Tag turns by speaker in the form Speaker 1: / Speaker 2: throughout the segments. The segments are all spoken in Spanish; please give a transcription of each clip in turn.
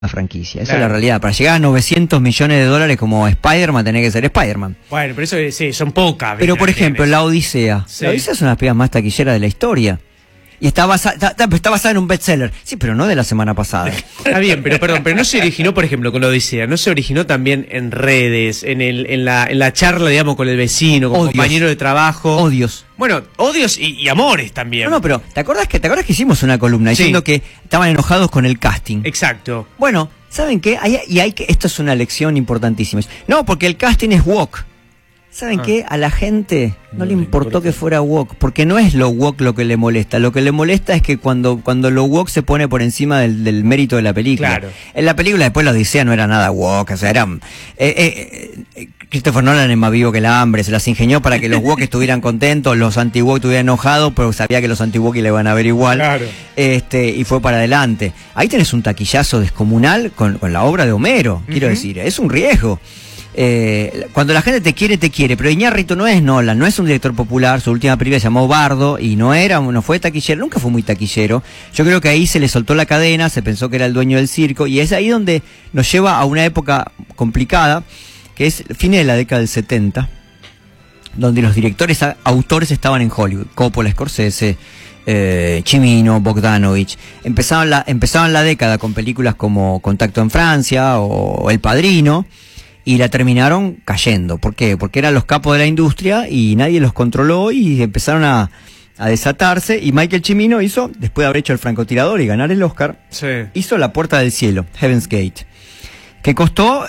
Speaker 1: la franquicia. Esa
Speaker 2: Claro.
Speaker 1: es la realidad. Para llegar a 900 millones de dólares como Spider-Man, tenés que ser Spider-Man.
Speaker 2: Bueno, pero eso sí, son pocas.
Speaker 1: Pero, por
Speaker 2: ¿viste?
Speaker 1: ejemplo, La Odisea.
Speaker 2: Sí.
Speaker 1: La Odisea es una de las películas más taquilleras de la historia. Y está basada en un bestseller. Sí, pero no de la semana pasada.
Speaker 2: Está bien, pero perdón, pero no se originó, por ejemplo, con la Odisea, no se originó también en redes, en la charla, digamos, con el vecino, con
Speaker 1: Odios.
Speaker 2: compañero de trabajo.
Speaker 1: Odios.
Speaker 2: Bueno, odios y amores también.
Speaker 1: No, pero ¿te acordás que hicimos una columna
Speaker 2: Sí.
Speaker 1: diciendo que estaban enojados con el casting?
Speaker 2: Exacto.
Speaker 1: Bueno, ¿saben qué? Esto es una lección importantísima. No, porque el casting es woke. ¿Saben qué? A la gente no le importó que fuera woke, porque no es lo woke lo que le molesta. Lo que le molesta es que cuando lo woke se pone por encima del mérito de la película.
Speaker 2: Claro.
Speaker 1: En la película después la Odisea no era nada woke, o sea, era... Christopher Nolan es más vivo que el hambre, se las ingenió para que los woke estuvieran contentos, los anti-woke estuvieran enojados, pero sabía que los anti-woke le iban a ver igual.
Speaker 2: Claro.
Speaker 1: Y fue para adelante. Ahí tenés un taquillazo descomunal con la obra de Homero, quiero decir, es un riesgo. Cuando la gente te quiere, pero Iñárritu no es Nolan, no es un director popular, su última película se llamó Bardo y no fue taquillero, nunca fue muy taquillero. Yo creo que ahí se le soltó la cadena, se pensó que era el dueño del circo y es ahí donde nos lleva a una época complicada, que es fines de la década del 70, donde los autores estaban en Hollywood, Coppola, Scorsese, Cimino, Bogdanovich. Empezaban la década con películas como Contacto en Francia o El Padrino, y la terminaron cayendo. ¿Por qué? Porque eran los capos de la industria y nadie los controló y empezaron a desatarse. Y Michael Cimino hizo, después de haber hecho El francotirador y ganar el Oscar,
Speaker 2: Sí.
Speaker 1: hizo La Puerta del Cielo, Heaven's Gate, que costó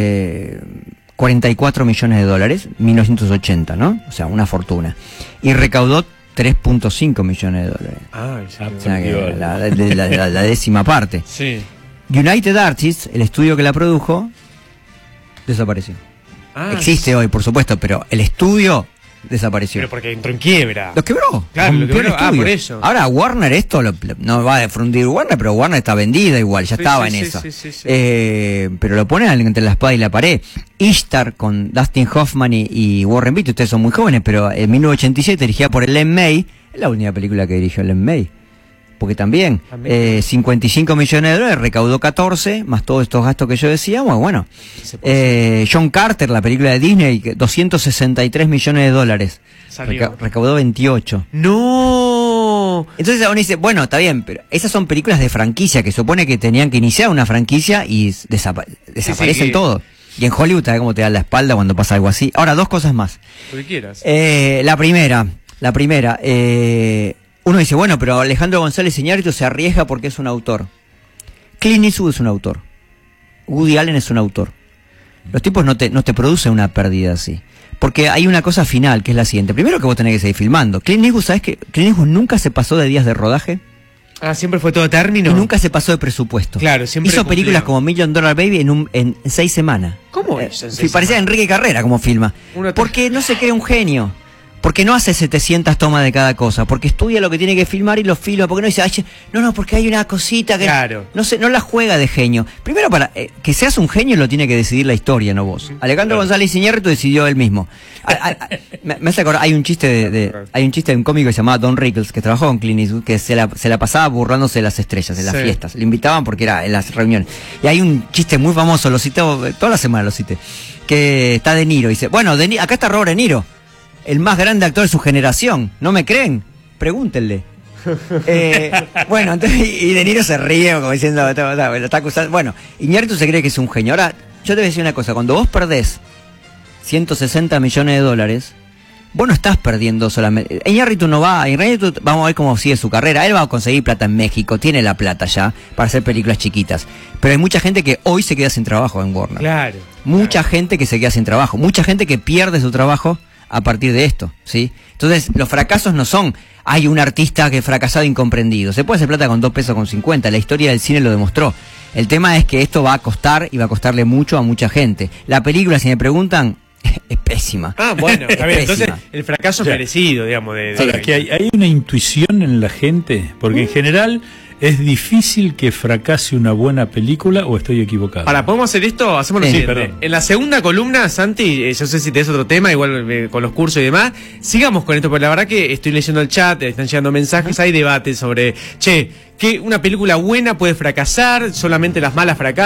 Speaker 1: 44 millones de dólares, 1980, ¿no? O sea, una fortuna. Y recaudó 3.5 millones de dólares.
Speaker 2: Ah, sí.
Speaker 1: O sea, que la décima parte.
Speaker 2: Sí.
Speaker 1: United Artists, el estudio que la produjo, desapareció.
Speaker 2: Ah,
Speaker 1: Existe hoy, por supuesto, pero el estudio desapareció.
Speaker 2: Pero porque entró en quiebra.
Speaker 1: Los quebró.
Speaker 2: Claro, lo
Speaker 1: rompió el
Speaker 2: quebró.
Speaker 1: estudio.
Speaker 2: Por eso.
Speaker 1: Ahora Warner no va a difundir Warner, pero Warner está vendida igual, ya
Speaker 2: Sí,
Speaker 1: estaba
Speaker 2: sí,
Speaker 1: en
Speaker 2: sí,
Speaker 1: esa.
Speaker 2: sí.
Speaker 1: Pero lo ponen entre la espada y la pared. Ishtar con Dustin Hoffman y Warren Beatty, ustedes son muy jóvenes, pero en 1987 dirigida por Len May, es la única película que dirigió Len May. Porque también 55 millones de dólares, recaudó 14, más todos estos gastos que yo decía, bueno. John Carter, la película de Disney, 263 millones de dólares. Recaudó 28.
Speaker 2: ¡No!
Speaker 1: Entonces uno dice, bueno, está bien, pero esas son películas de franquicia, que supone que tenían que iniciar una franquicia y desaparecen todos. Y en Hollywood, ¿sabes cómo te da la espalda cuando pasa algo así? Ahora, dos cosas más.
Speaker 2: Lo que quieras.
Speaker 1: La primera, uno dice, bueno, pero Alejandro González Iñárritu se arriesga porque es un autor. Clint Eastwood es un autor. Woody Allen es un autor. Los tipos no te producen una pérdida así. Porque hay una cosa final, que es la siguiente. Primero que vos tenés que seguir filmando. Clint Eastwood, ¿sabés que Clint Eastwood nunca se pasó de días de rodaje?
Speaker 2: Ah, siempre fue todo término.
Speaker 1: Y nunca se pasó de presupuesto.
Speaker 2: Claro, siempre
Speaker 1: hizo
Speaker 2: cumplió.
Speaker 1: películas como $1 Million Baby en 6 semanas.
Speaker 2: ¿Cómo es? En 6
Speaker 1: Parecía
Speaker 2: semanas?
Speaker 1: Enrique Carrera como filma. Porque no se cree un genio. Porque no hace 700 tomas de cada cosa, porque estudia lo que tiene que filmar y lo filma, porque no dice, no, porque hay una cosita que
Speaker 2: Claro.
Speaker 1: no la juega de genio. Primero, para que seas un genio lo tiene que decidir la historia, no vos. Alejandro González Iñárritu decidió él mismo. Me hace acordar, hay un chiste de un cómico que se llamaba Don Rickles, que trabajó con Clint Eastwood, que se la pasaba burlándose de las estrellas, en las fiestas. Le invitaban porque era en las reuniones. Y hay un chiste muy famoso, lo cité toda la semana, que está De Niro, y dice, bueno, acá está Robert De Niro, el más grande actor de su generación. ¿No me creen? Pregúntenle. Bueno, entonces, y De Niro se ríe como diciendo, lo está acusando. Bueno, Iñárritu se cree que es un genio. Ahora, yo te voy a decir una cosa. Cuando vos perdés 160 millones de dólares, vos no estás perdiendo solamente. Iñárritu no va. Iñárritu, vamos a ver cómo sigue su carrera. Él va a conseguir plata en México. Tiene la plata ya para hacer películas chiquitas. Pero hay mucha gente que hoy se queda sin trabajo en Warner.
Speaker 2: Claro.
Speaker 1: Mucha gente que se queda sin trabajo. Mucha gente que pierde su trabajo a partir de esto, ¿sí? Entonces, los fracasos no son, hay un artista que fracasado incomprendido. Se puede hacer plata con 2 pesos con 50, la historia del cine lo demostró. El tema es que esto va a costar y va a costarle mucho a mucha gente. La película, si me preguntan, es pésima.
Speaker 2: Ah, bueno, está bien.
Speaker 1: Pésima.
Speaker 2: Entonces, el fracaso es merecido, digamos.
Speaker 3: Ahora, que hay una intuición en la gente, porque en general ¿Es difícil que fracase una buena película o estoy equivocado?
Speaker 2: ¿Podemos hacer esto? Hacemos lo siguiente. En la segunda columna, Santi, yo sé si tenés otro tema, igual con los cursos y demás, sigamos con esto, porque la verdad que estoy leyendo el chat, están llegando mensajes, hay debate sobre, que una película buena puede fracasar, solamente las malas fracasan.